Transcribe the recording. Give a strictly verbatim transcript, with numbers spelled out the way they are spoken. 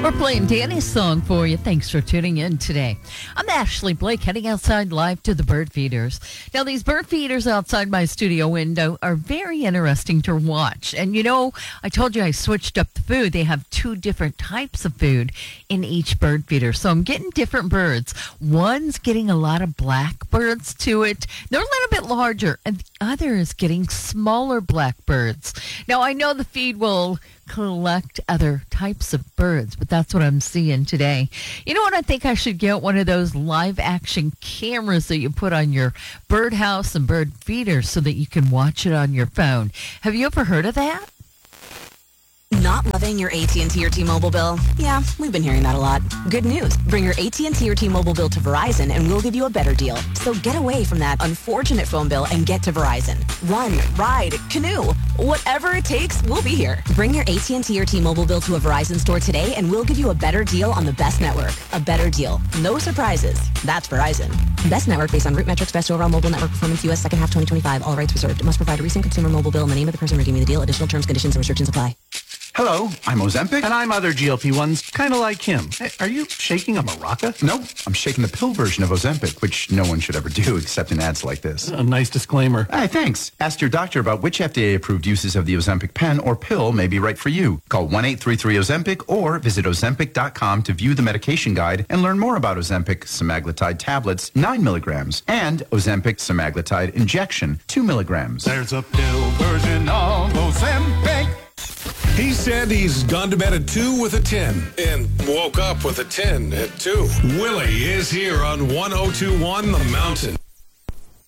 We're playing Danny's song for you. Thanks for tuning in today. I'm Ashley Blake, heading outside live to the bird feeders. Now, these bird feeders outside my studio window are very interesting to watch. And, you know, I told you I switched up the food. They have two different types of food in each bird feeder. So I'm getting different birds. One's getting a lot of blackbirds to it. They're a little bit larger. And the other is getting smaller blackbirds. Now, I know the feed will collect other types of birds, but that's what I'm seeing today. You know what? I think I should get one of those live action cameras that you put on your birdhouse and bird feeders so that you can watch it on your phone. Have you ever heard of that? Not loving your A T and T or T-Mobile bill? Yeah, we've been hearing that a lot. Good news. Bring your A T and T or T-Mobile bill to Verizon and we'll give you a better deal. So get away from that unfortunate phone bill and get to Verizon. Run, ride, canoe, whatever it takes, we'll be here. Bring your A T and T or T-Mobile bill to a Verizon store today and we'll give you a better deal on the best network. A better deal. No surprises. That's Verizon. Best network based on root metrics, best overall mobile network performance, U S second half twenty twenty-five. All rights reserved. Must provide a recent consumer mobile bill in the name of the person redeeming the deal. Additional terms, conditions, and restrictions apply. Hello, I'm Ozempic. And I'm other G L P ones, kind of like him. Hey, are you shaking a maraca? Nope, I'm shaking the pill version of Ozempic, which no one should ever do except in ads like this. A nice disclaimer. Hey, thanks. Ask your doctor about which F D A-approved uses of the Ozempic pen or pill may be right for you. Call one eight three three Ozempic or visit ozempic dot com to view the medication guide and learn more about Ozempic semaglutide tablets, nine milligrams, and Ozempic semaglutide injection, two milligrams. There's a pill version of Ozempic. He said he's gone to bed at two with a ten and woke up with a ten at two. Willie is here on one oh two one The Mountain.